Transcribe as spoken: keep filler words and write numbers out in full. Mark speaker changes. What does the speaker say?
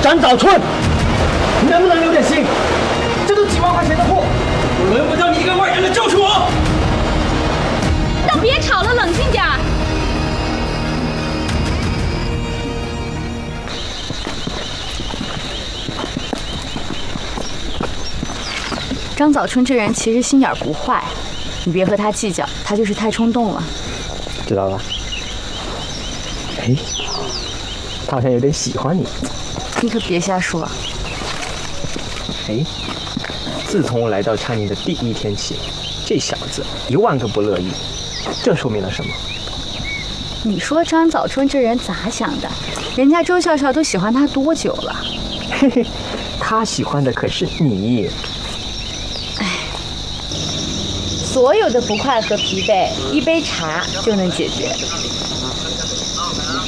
Speaker 1: 张早春，你能不能留点心？这都几万块钱的货，我轮不到你一个外人来救赎我。
Speaker 2: 都别吵了，冷静点儿。张早春这人其实心眼不坏，你别和他计较，他就是太冲动了。
Speaker 1: 知道了。哎，他好像有点喜欢你。
Speaker 2: 你可别瞎说。
Speaker 1: 哎，自从我来到昌宁的第一天起，这小子一万个不乐意，这说明了什么？
Speaker 2: 你说张早春这人咋想的？人家周笑笑都喜欢他多久了？
Speaker 1: 嘿嘿，他喜欢的可是你。
Speaker 2: 哎，所有的不快和疲惫，一杯茶就能解决。